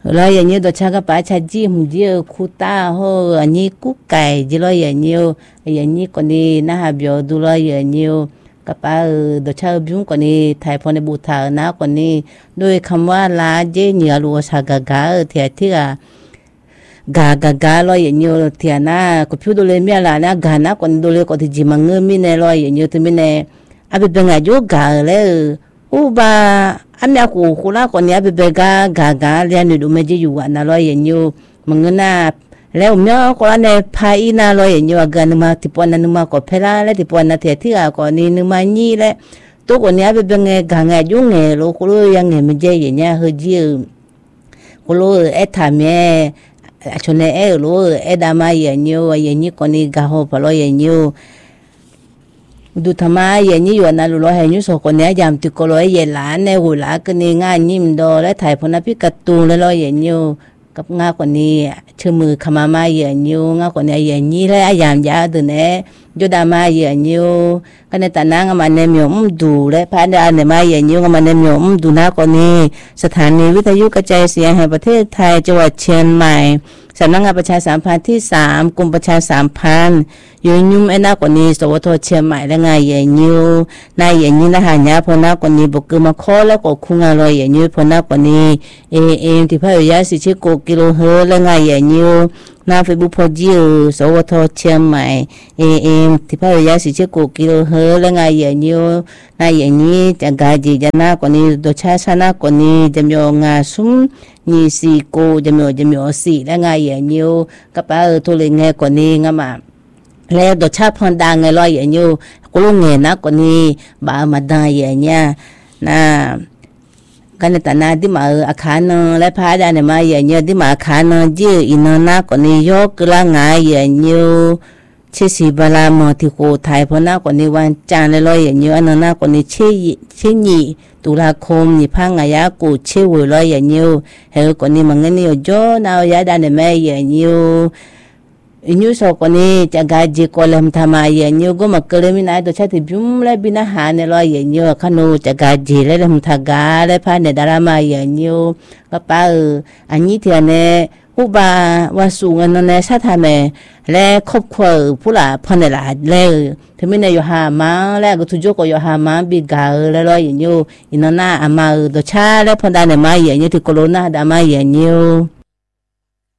lo ya nhiều đồ cha cái bà cha chi hùng nhiều khu ta ho anh như cú cày chỉ lo ya nhiều còn đi na hà biểu du lo ya nhiều cái bà đồ cha biểu còn đi thay phong để bù thà na còn đi đôi camว่าlá dễ nhiều luôn sa gà gà thì à gà lo ya nhiều thì na có phiếu đồ lên miếng là na gà na còn đồ lên có thì chỉ mang người mình này lo ya nhiều thì mình này abi bên ngay chỗ gàเลยba anh em cô là con nhà bị gà liền được mấy chú anh nói vậy nhiều mình naแล้วเมื่อคนในภายนาลอยอยู่กันนึกมาที่ปนนึกมาก็เพลาแล้วที่ปนนั่นที่อ่ะก็นี่นึกมานี่แหละตัวคนนี้เป็นไงกางไงยุ่งไงลูกลูกยังไงมันเจ๊อย่างเงี้ยเฮจิลูกเอ็ดทำเนี่ยชนเอ็ดลูกเอ็ดดามาอย่างเงี้ยอย่างนี้คนนี้กาโฮพลอยอย่างเงี้ยดูทำไมอย่างนี้อยู่นั่นลูกเห็นอยู่สองคนนี้ยามติดก็ลอยอย่างหลานในหัวหลานก็นี่ง่ายนิ่มดอและถ่ายพนักพิการ์ตูนแล้วลอยอย่างเงี้ยกับง่ายกว่านี้ชื่อมือขมามาอย่างเงี้ยง่ายกว่านี้อย่างนี้แล้วยามยาตัวนี้ยุดามาอย่างเงี้ยก็ในแต่นั่งมันเนี่ยมีดูและพาดานเนี่ยมาอย่างเงี้ยมันเนี่ยมีดูน่ากว่านี้สถานีวิทยุกระจายเสียงแห่งประเทศไทยจังหวัดเชียงใหม่สำนักงานประชาสัมพันธ์ที่3กรมประชาสัมพันธ์อยู่ยุ่มไอ้น่ากว่านี้สวทเชียงใหม่และไงอย่างเงี้ยนายอย่างนี้นะหายาพอน่ากว่านี้บุกคือมาข้อแล้วก็คุ้งอร่อยอย่างเงี้ยพอน่ากว่านี้ที่พระวิญญาณสิชิโกกิโลเฮิร์และไงอย่างเงี้ยนาเฟบุพอจิวสวทเชียงใหม่ที่พระวิญญาณสิชิโกกิโลเฮิร์และไงอย่างเงี้ยนายอย่างนี้จะกาจีจะน่ากว่านี้โดยชาชนะกว่านี้จะมีงาซุ้มนี่สีโกจะมีสีและไงอย่างเงี้ยกับทุเรศไงกว่านี้งั้นมาแล้วโดยชาพอนดังไงลอยอย่างเงี้ยกูรู้ไงนะกว่านี้บ้ามาได้อย่างเงี้ยนะกันแต่นาที่มาอาคารและพาดานมาอย่างเงี้ยที่มาอาคารยืดอินนักกว่านี้ยกกระงายอย่างเงี้ยเชื่อสิบลามที่โคไทยพอนักกว่านี้วันจันทร์ลอยอย่างเงี้ยอันนักกว่านี้เชื่อยี่ตุลาคมนี่พังอายากูเชื่อวันลอยอย่างเงี้ยเฮ้ยกว่านี้มันเงี้ยโจนเอายาดานมาอย่างเงี้ยอินุสกนี้จะกาจีโคลมทำมาอย่างเงี้ยก็มาเกลือมินาตัวชาติบิมและบินาหาเนี่ยลอยอย่างเงี้ยขนูจะกาจีและลมทากาและพาเนี่ยดารามาอย่างเงี้ยก็ป้าอันนี้เทียนเนี่ยอุบาว่าสูงอันนั้นเนี่ยชาติทำและครอบครัวผู้หลาพอเนี่ยละแล้วถึงไม่เนี่ยอยู่หามาแล้วก็ทุจก็อยู่หามาบิกาแล้วลอยอย่างเงี้ยอินน่าอามาตัวชาและพอได้เนี่ยมาอย่างเงี้ยที่โคโรนาดามาอย่างเงี้ย